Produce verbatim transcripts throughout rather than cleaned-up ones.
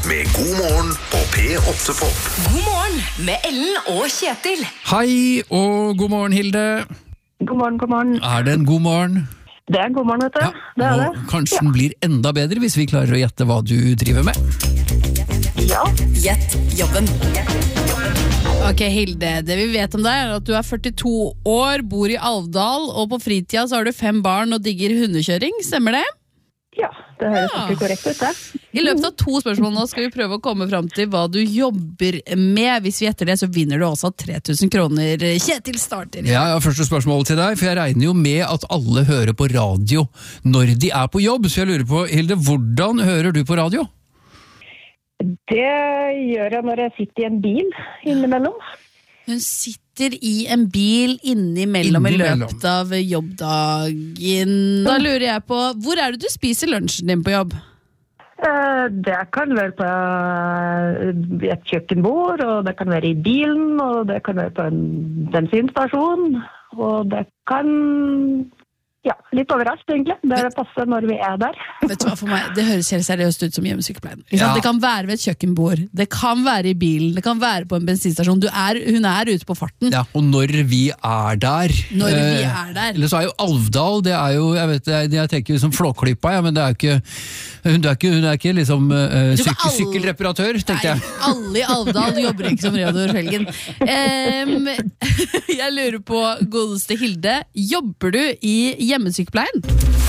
med God morgen på P åtte Pop. God morgen med Ellen og Kjetil. Hei og god morgen, Hilde. God morgen, god morgen. Er det en god morgen? Det er en god morgen, vet du. Ja, det er det. og kanskje den blir enda bedre hvis vi klarer å gjette hva du driver med. Ja. Gjett jobben. Ok, Hilde, det vi vet om deg er at du er førtito år, bor i Alvdal, og på fritida så har du fem barn og digger hundekjøring, stemmer det? Ja, det høres Ja. ikke korrekt ut, det. I løpet av to spørsmål nå skal vi prøve å komme fram til hva du jobber med. Hvis vi gjetter det, så vinner du også tre tusen kroner. Kjetil starter. Ja, jeg har første spørsmål til deg, for jeg regner jo med at alle hører på radio når de er på jobb, så jeg lurer på, Hilde, hvordan hører du på radio? Det gjør jeg når jeg sitter i en bil innimellom. Hun sitter i en bil innimellom i Innimellom. løpet av jobbdagen. Da lurer jeg på, hvor er det du spiser lunsjen din på jobb? Eh, Det kan være på eh, et kjøkkenbord, og det kan være i bilen, og det kan være på en bensinstasjon, og det kan... Ja, litt overalt egentlig. Det passer når vi er der. Vet du hva, for meg, det høres helt seriøst ut som hjemmesykepleien. Ikke sant? Ja. Det kan være ved et kjøkkenbord, det kan være i bilen, det kan være på en bensinstasjon. Du er, hun er ute på farten. Ja, og når vi er der. Når vi eh, er der. Eller så er jo Alvdal, det er jo, jeg vet, jeg, jeg tenker jo som Flåklypa, ja, men det er jo ikke, hun er ikke, hun er ikke liksom uh, Du, syk, alle- sykkelreparatør, tenkte jeg. Nei, alle i Alvdal jobber ikke som Reodor Felgen. Um, jeg lurer på, godeste Hilde, jobber du i hjemmesykepleien?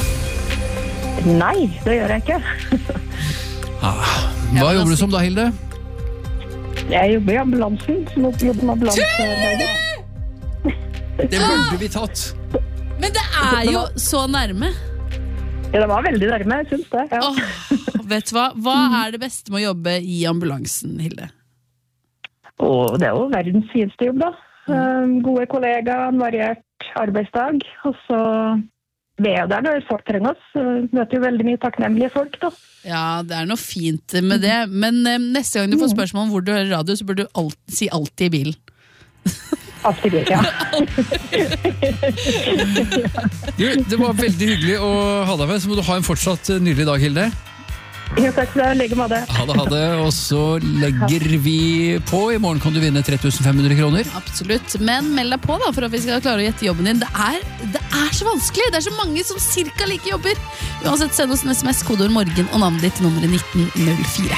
Nei, det gjør jeg ikke. Ah, hva jobber du som da, Hilde? Jeg jobber i ambulansen, som jobber med ambulansearbeider. Det burde vi tatt. Men det er jo så nærme. Ja, det var veldig nærme, jeg synes det. Ja. Åh, vet du hva? Hva er det beste med å jobbe i ambulansen, Hilde? Og det er jo verdens fineste jobb, da. Um, gode kollegaer, en variert arbeidsdag. Og så vi er jo der når folk trenger oss. Vi møter jo veldig mye takknemlige folk, da. Ja, det er noe fint med det. Men eh, neste gang du får spørsmål om hvor du hører radio, så bør du alt, si alltid i bilen. Alltid gøy, ja. Du, det var veldig hyggelig å ha deg med, så må du ha en fortsatt eh, nydelig dag, Hilde. Ja, takk for det. Legger med det. Ha det, ha det, og så legger vi på. I morgen kan du vinne tre tusen fem hundre kroner. Absolutt, men meld deg på da, for at vi skal klare å gjette jobben din. Det er, det er så vanskelig, det er så mange som cirka like jobber. Uansett, send oss en sms, kodeord morgen og navnet ditt til nummeret nitten null fire.